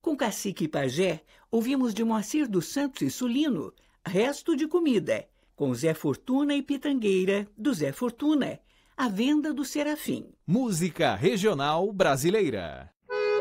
Com Cacique e Pajé, ouvimos de Moacir dos Santos e Sulino, Resto de Comida, com Zé Fortuna e Pitangueira, do Zé Fortuna, A Venda do Serafim. Música regional brasileira.